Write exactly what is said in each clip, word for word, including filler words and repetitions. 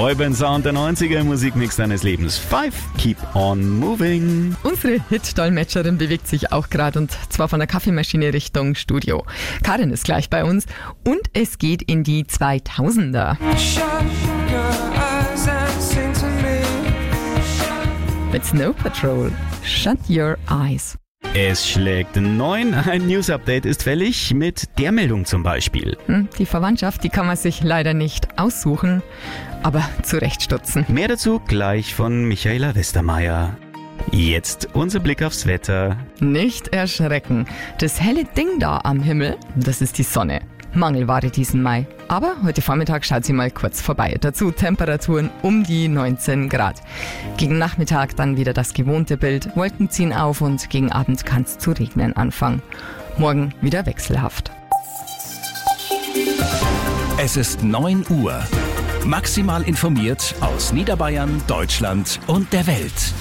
Boyband-Sound der neunziger im Musikmix deines Lebens. Five, keep on moving. Unsere Hit-Dolmetscherin bewegt sich auch gerade und zwar von der Kaffeemaschine Richtung Studio. Karin ist gleich bei uns und es geht in die zweitausender. Mit Snow Patrol. Shut Your Eyes. Es schlägt neun. Ein News-Update ist fällig mit der Meldung zum Beispiel. Hm, die Verwandtschaft, die kann man sich leider nicht aussuchen, aber zurechtstutzen. Mehr dazu gleich von Michaela Westermeier. Jetzt unser Blick aufs Wetter. Nicht erschrecken. Das helle Ding da am Himmel, das ist die Sonne. Mangelware diesen Mai. Aber heute Vormittag schaut sie mal kurz vorbei. Dazu Temperaturen um die neunzehn Grad. Gegen Nachmittag dann wieder das gewohnte Bild. Wolken ziehen auf und gegen Abend kann es zu regnen anfangen. Morgen wieder wechselhaft. Es ist neun Uhr. Maximal informiert aus Niederbayern, Deutschland und der Welt.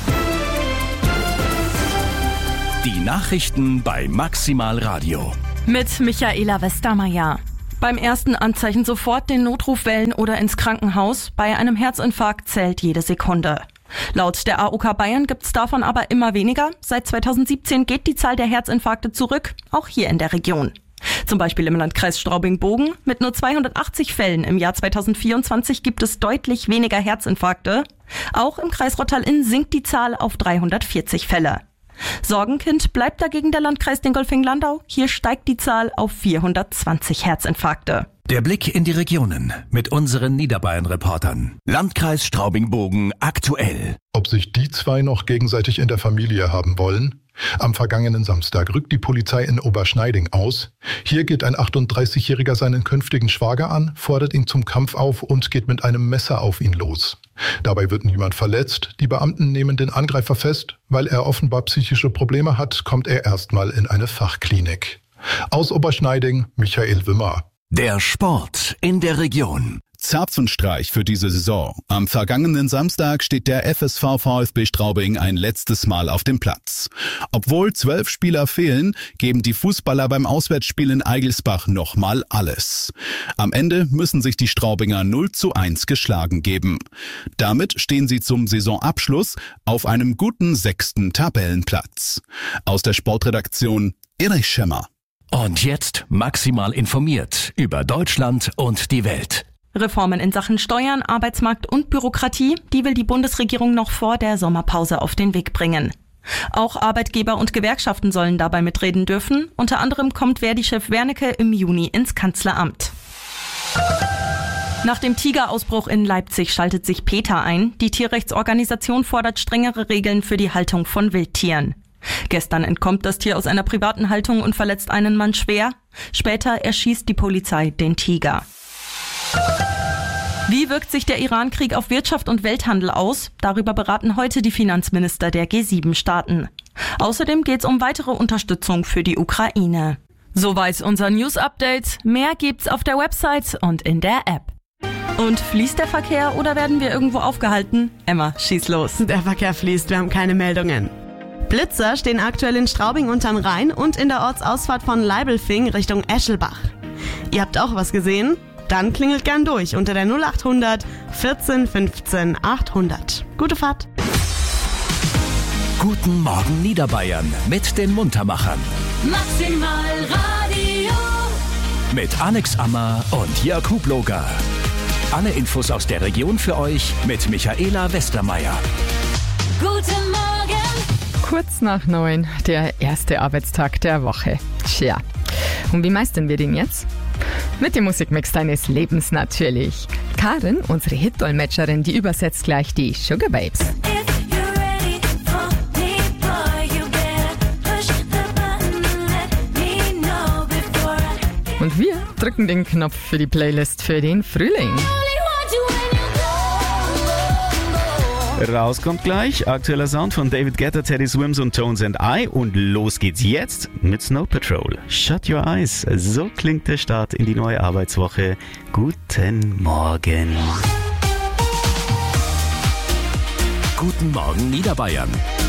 Die Nachrichten bei Maximal Radio. Mit Michaela Westermeier. Beim ersten Anzeichen sofort den Notruf wählen oder ins Krankenhaus. Bei einem Herzinfarkt zählt jede Sekunde. Laut der A O K Bayern gibt's davon aber immer weniger. Seit zweitausendsiebzehn geht die Zahl der Herzinfarkte zurück, auch hier in der Region. Zum Beispiel im Landkreis Straubing-Bogen. Mit nur zweihundertachtzig Fällen im Jahr zweitausendvierundzwanzig gibt es deutlich weniger Herzinfarkte. Auch im Kreis Rottal-Inn sinkt die Zahl auf dreihundertvierzig Fälle. Sorgenkind bleibt dagegen der Landkreis Dingolfing-Landau. Hier steigt die Zahl auf vierhundertzwanzig Herzinfarkte. Der Blick in die Regionen mit unseren Niederbayern-Reportern. Landkreis Straubing-Bogen aktuell. Ob sich die zwei noch gegenseitig in der Familie haben wollen? Am vergangenen Samstag rückt die Polizei in Oberschneiding aus. Hier geht ein achtunddreißigjähriger seinen künftigen Schwager an, fordert ihn zum Kampf auf und geht mit einem Messer auf ihn los. Dabei wird niemand verletzt. Die Beamten nehmen den Angreifer fest. Weil er offenbar psychische Probleme hat, kommt er erstmal in eine Fachklinik. Aus Oberschneiding, Michael Wimmer. Der Sport in der Region. Zapfenstreich für diese Saison. Am vergangenen Samstag steht der F S V VfB Straubing ein letztes Mal auf dem Platz. Obwohl zwölf Spieler fehlen, geben die Fußballer beim Auswärtsspiel in Eigelsbach nochmal alles. Am Ende müssen sich die Straubinger null zu eins geschlagen geben. Damit stehen sie zum Saisonabschluss auf einem guten sechsten Tabellenplatz. Aus der Sportredaktion Erich Schemmer. Und jetzt maximal informiert über Deutschland und die Welt. Reformen in Sachen Steuern, Arbeitsmarkt und Bürokratie, die will die Bundesregierung noch vor der Sommerpause auf den Weg bringen. Auch Arbeitgeber und Gewerkschaften sollen dabei mitreden dürfen. Unter anderem kommt Verdi-Chef Wernicke im Juni ins Kanzleramt. Nach dem Tigerausbruch in Leipzig schaltet sich PETA ein. Die Tierrechtsorganisation fordert strengere Regeln für die Haltung von Wildtieren. Gestern entkommt das Tier aus einer privaten Haltung und verletzt einen Mann schwer. Später erschießt die Polizei den Tiger. Wie wirkt sich der Iran-Krieg auf Wirtschaft und Welthandel aus? Darüber beraten heute die Finanzminister der G sieben Staaten. Außerdem geht es um weitere Unterstützung für die Ukraine. Soweit unser News-Update. Mehr gibt's auf der Website und in der App. Und fließt der Verkehr oder werden wir irgendwo aufgehalten? Emma, schieß los. Der Verkehr fließt, wir haben keine Meldungen. Blitzer stehen aktuell in Straubing unterm Rhein und in der Ortsausfahrt von Leibelfing Richtung Eschelbach. Ihr habt auch was gesehen? Dann klingelt gern durch unter der null achthundert vierzehn fünfzehn achthundert. Gute Fahrt. Guten Morgen Niederbayern mit den Muntermachern. Maximal Radio. Mit Alex Ammer und Jörg Hubloger. Alle Infos aus der Region für euch mit Michaela Westermeier. Guten Morgen. Kurz nach neun, der erste Arbeitstag der Woche. Tja, und wie meistern wir den jetzt? Mit dem Musikmix deines Lebens natürlich. Karin, unsere Hit-Dolmetscherin, die übersetzt gleich die Sugar Babes. Und wir drücken den Knopf für die Playlist für den Frühling. Raus kommt gleich aktueller Sound von David Guetta, Teddy Swims und Tones and I. Und los geht's jetzt mit Snow Patrol. Shut Your Eyes. So klingt der Start in die neue Arbeitswoche. Guten Morgen. Guten Morgen Niederbayern.